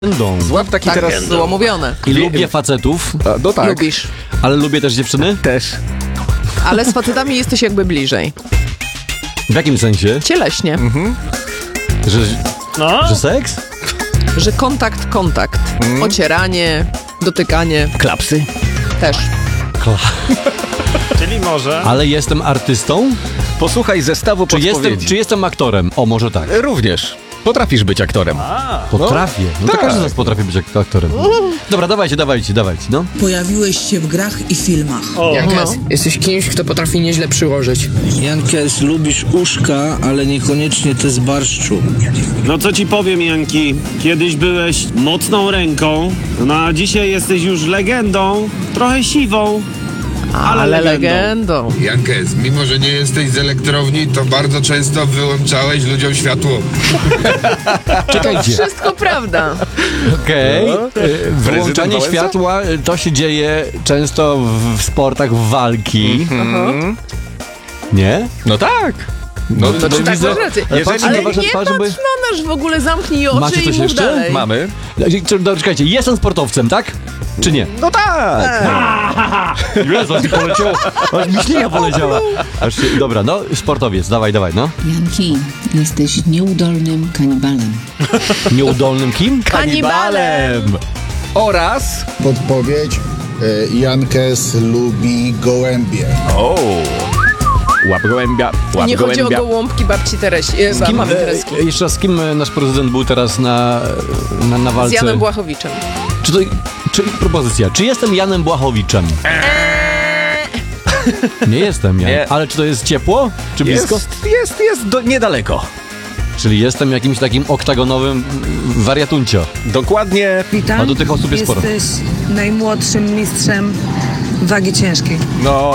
Złap taki Tak teraz... było mówione. I lubię facetów, No tak. Lubisz. ale lubię też dziewczyny. Też. Ale z facetami jesteś jakby bliżej. W jakim sensie? Cieleśnie. Że seks? Że kontakt. Ocieranie, dotykanie Klapsy. też. Czyli może... Ale jestem artystą? Posłuchaj zestawu podpowiedzi. Czy jestem aktorem? O, może tak. Również. Potrafisz być aktorem. Potrafię. No to tak. każdy z nas potrafi być aktorem. Dobra, dawajcie, no. Pojawiłeś się w grach i filmach. Jankes, jesteś kimś, kto potrafi nieźle przyłożyć. Jankes, lubisz uszka, ale niekoniecznie te z barszczu. No co ci powiem, Janki, kiedyś byłeś mocną ręką, no a dzisiaj jesteś już legendą, trochę siwą, ale legendą. Jankes, mimo że nie jesteś z elektrowni, to bardzo często wyłączałeś ludziom światło. Czekajcie. Wszystko prawda. Okej. Wyłączanie Wałęsa? światła to się dzieje często w sportach walki. Nie? No tak. No, To czy tak masz rację. Jeżeli Ale na wasze nie twarze, patrz na nasz w ogóle, zamknij oczy Macie i coś mów jeszcze? dalej. mamy. Czekajcie, jestem sportowcem, tak? Czy nie? No tak. Jezu, aż mi poleciało. Aż mi ślina poleciała. Dobra, no, sportowiec, dawaj, no. Janki, jesteś nieudolnym kanibalem. Nieudolnym kim? Kanibalem. Oraz... Podpowiedź. Jankes lubi gołębie. O. Łap gołębia. Nie chodzi o gołąbki babci Teresi. Mamy Tereski. Jeszcze raz, z kim nasz prezydent był teraz na Z walce? Janem Błachowiczem. Czy propozycja, czy jestem Janem Błachowiczem? Nie jestem Jan. Nie. Ale czy to jest ciepło? Czy blisko? Jest niedaleko. Czyli jestem jakimś takim oktagonowym wariatuncio. Dokładnie. Witam. A do tych osób jest sporo. Jesteś najmłodszym mistrzem wagi ciężkiej. No.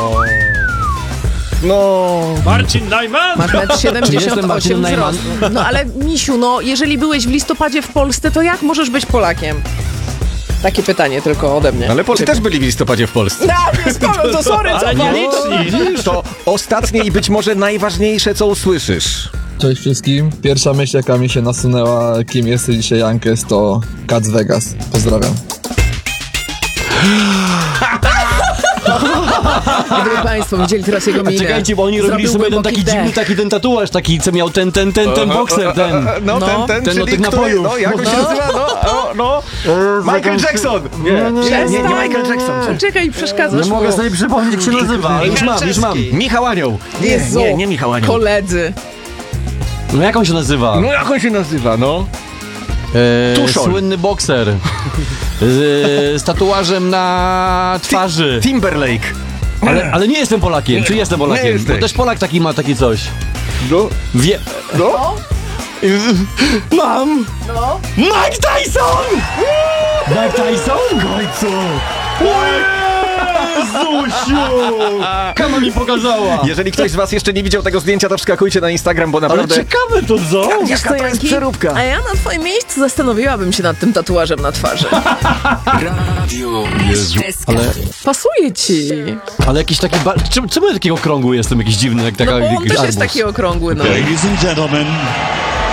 Marcin Najman! Masz 1,78 Czy jestem m Marcinem wzrostu. No ale misiu, jeżeli byłeś w listopadzie w Polsce, to jak możesz być Polakiem? Takie pytanie tylko ode mnie. Ale Polacy też byli w listopadzie w Polsce. To sorry, co Ale pan? nieliczni! To ostatnie i być może najważniejsze, co usłyszysz. Cześć wszystkim. Pierwsza myśl, jaka mi się nasunęła, kim jesteś dzisiaj Jankes, to Kat z Vegas. Pozdrawiam. Gdyby państwo widzieli teraz jego minę. Czekajcie, bo oni robili Zrobił sobie ten głęboki taki dziwny, wdech. ten tatuaż, taki, co miał ten bokser, ten. No, ten ten od czyli tych napojów. No, jak on się nazywa? Michael Jackson. Nie Michael Jackson. Czekaj, przeszkadzasz mu. sobie przypomnieć, jak się nazywa, ale już mam. Michał Anioł. Jezu. Nie Michał Anioł. Koledzy. No jak on się nazywa? No jak on się nazywa, no? Tuszol. Słynny bokser. Z tatuażem na twarzy. Timberlake. Ale nie jestem Polakiem. Czy jestem Nie Polakiem? jesteś. Bo też Polak taki ma takie coś. No. No. Mam! No. Mike Tyson! Mike Tyson? W końcu! Jezusiu! Kama mi pokazała! Jeżeli ktoś z was jeszcze nie widział tego zdjęcia, to wskakujcie na Instagram, bo Ale naprawdę... ciekawe to co? Wiesz co, to jest Janki? przeróbka. A ja na twoim miejscu zastanowiłabym się nad tym tatuażem na twarzy. Ale, Pasuje ci. ale jakiś taki... Czemu ja takiego krągu jestem jakiś dziwny, jak taka... No bo on jakiś też jest arbuz? taki okrągły, no. Ladies and gentlemen,